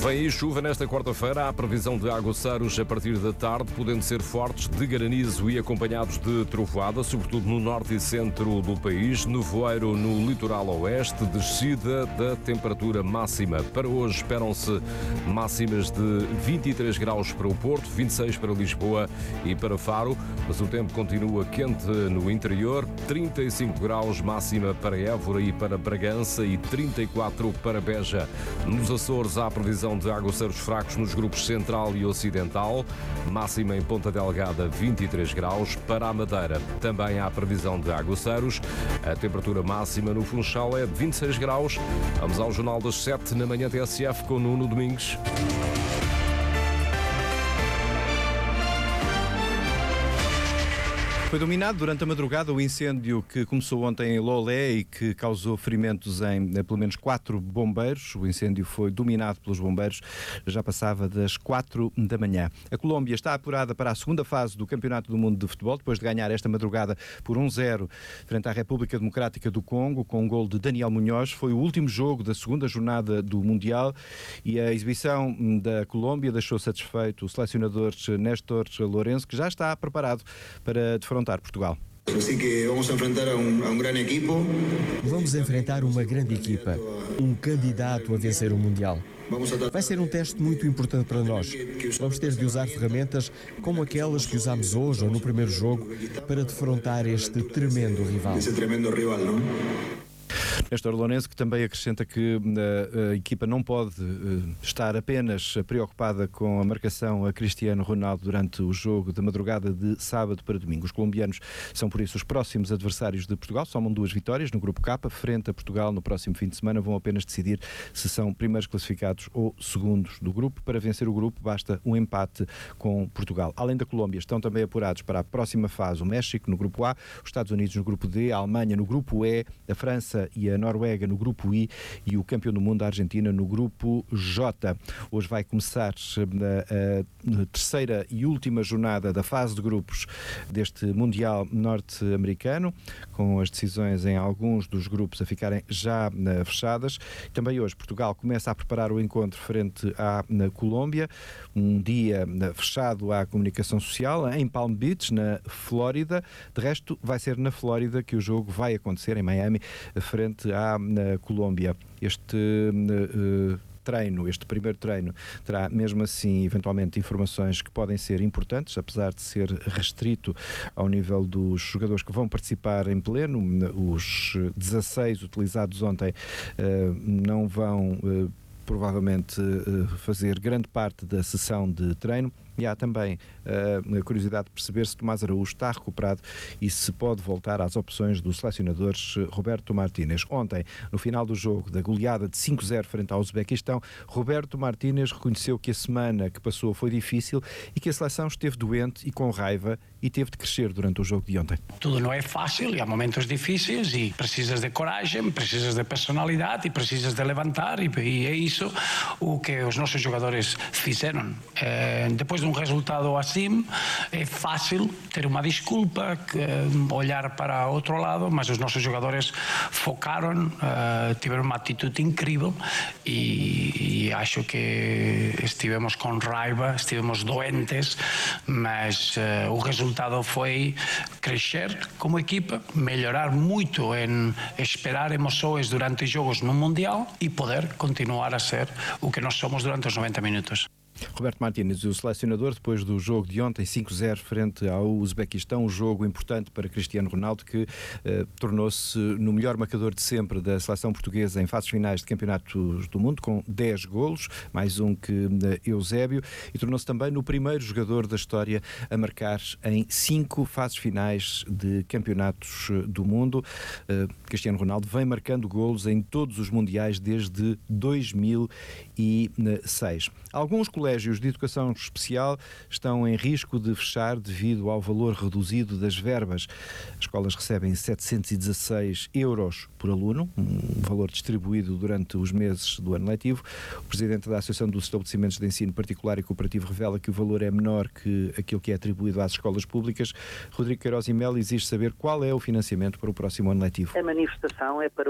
Vem aí chuva nesta quarta-feira. Há previsão de aguaceiros a partir da tarde, podendo ser fortes, de granizo e acompanhados de trovoada, sobretudo no norte e centro do país. Nevoeiro no litoral oeste, descida da temperatura máxima. Para hoje esperam-se máximas de 23 graus para o Porto, 26 para Lisboa e para Faro, mas o tempo continua quente no interior, 35 graus máxima para Évora e para Bragança e 34 para Beja. Nos Açores há previsão de aguaceiros fracos nos grupos central e ocidental, máxima em Ponta Delgada 23 graus. Para a Madeira também há previsão de aguaceiros, a temperatura máxima no Funchal é de 26 graus. Vamos ao Jornal das 7 na manhã TSF com Nuno Domingos. Foi dominado durante a madrugada o incêndio que começou ontem em Lolé e que causou ferimentos em pelo menos 4 bombeiros. O incêndio foi dominado pelos bombeiros, já passava das 4 da manhã. A Colômbia está apurada para a segunda fase do Campeonato do Mundo de Futebol, depois de ganhar esta madrugada por 1-0 frente à República Democrática do Congo, com um gol de Daniel Munhoz. Foi o último jogo da segunda jornada do Mundial e a exibição da Colômbia deixou satisfeito o selecionador Néstor Lourenço, que já está preparado para defrontar Portugal. Vamos enfrentar uma grande equipa, um candidato a vencer o Mundial. Vai ser um teste muito importante para nós. Vamos ter de usar ferramentas como aquelas que usámos hoje ou no primeiro jogo para defrontar este tremendo rival. Néstor Lourenço, que também acrescenta que a equipa não pode estar apenas preocupada com a marcação a Cristiano Ronaldo durante o jogo da madrugada de sábado para domingo. Os colombianos são, por isso, os próximos adversários de Portugal. Somam 2 vitórias no Grupo K, frente a Portugal no próximo fim de semana. Vão apenas decidir se são primeiros classificados ou segundos do grupo. Para vencer o grupo, basta um empate com Portugal. Além da Colômbia, estão também apurados para a próxima fase o México no Grupo A, os Estados Unidos no Grupo D, a Alemanha no Grupo E, a França e a Noruega no Grupo I e o campeão do mundo, a Argentina, no Grupo J. Hoje vai começar a terceira e última jornada da fase de grupos deste Mundial norte-americano, com as decisões em alguns dos grupos a ficarem já fechadas. Também hoje Portugal começa a preparar o encontro frente à Colômbia, um dia fechado à comunicação social em Palm Beach, na Flórida. De resto, vai ser na Flórida que o jogo vai acontecer, em Miami, frente à Colômbia. Este primeiro treino, terá mesmo assim eventualmente informações que podem ser importantes, apesar de ser restrito ao nível dos jogadores que vão participar em pleno. Os 16 utilizados ontem não vão provavelmente fazer grande parte da sessão de treino. E há também a curiosidade de perceber se Tomás Araújo está recuperado e se pode voltar às opções do selecionador Roberto Martínez. Ontem, no final do jogo da goleada de 5-0 frente ao Uzbequistão, Roberto Martínez reconheceu que a semana que passou foi difícil e que a seleção esteve doente e com raiva e teve de crescer durante o jogo de ontem. Tudo não é fácil e há momentos difíceis e precisas de coragem, precisas de personalidade e precisas de levantar e é isso o que os nossos jogadores fizeram. Depois de um resultado assim, é fácil ter uma desculpa, olhar para outro lado, mas os nossos jogadores focaram, tiveram uma atitude incrível e acho que estivemos com raiva, estivemos doentes, mas o resultado foi crescer como equipa, melhorar muito em esperar emoções durante jogos no Mundial e poder continuar a ser o que nós somos durante os 90 minutos. Roberto Martínez, o selecionador, depois do jogo de ontem, 5-0 frente ao Uzbequistão, um jogo importante para Cristiano Ronaldo, que tornou-se no melhor marcador de sempre da seleção portuguesa em fases finais de campeonatos do mundo, com 10 golos, mais um que Eusébio, e tornou-se também no primeiro jogador da história a marcar em 5 fases finais de campeonatos do mundo. Cristiano Ronaldo vem marcando golos em todos os mundiais desde 2006. Alguns colégios de educação especial estão em risco de fechar devido ao valor reduzido das verbas. As escolas recebem 716 euros por aluno, um valor distribuído durante os meses do ano letivo. O presidente da Associação dos Estabelecimentos de Ensino Particular e Cooperativo revela que o valor é menor que aquilo que é atribuído às escolas públicas. Rodrigo Queiroz e Melo exige saber qual é o financiamento para o próximo ano letivo. A manifestação é para